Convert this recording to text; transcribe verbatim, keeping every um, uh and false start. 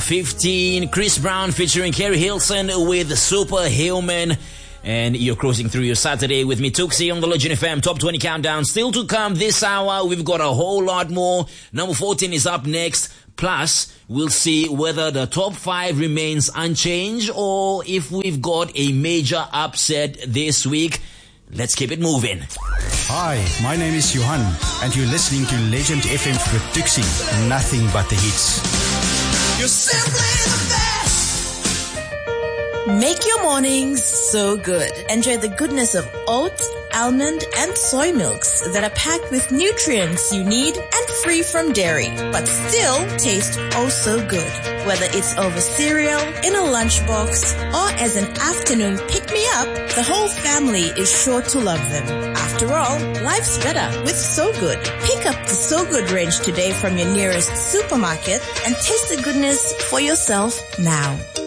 fifteen. Chris Brown featuring Kerry Hilson with Superhuman. And you're cruising through your Saturday with me, Tuxi, on the Legend F M Top twenty Countdown. Still to come this hour, we've got a whole lot more. Number fourteen is up next. Plus, we'll see whether the top five remains unchanged or if we've got a major upset this week. Let's keep it moving. Hi, my name is Johan, and you're listening to Legend F M with Tuxi. Nothing but the hits. You're simply the best. Make your mornings so good. Enjoy the goodness of oat, almond, and soy milks that are packed with nutrients you need and free from dairy, but still taste oh so good. Whether it's over cereal, in a lunchbox, or as an afternoon pick-me-up, the whole family is sure to love them. After all, life's better with So Good. Pick up the So Good range today from your nearest supermarket and taste the goodness for yourself now.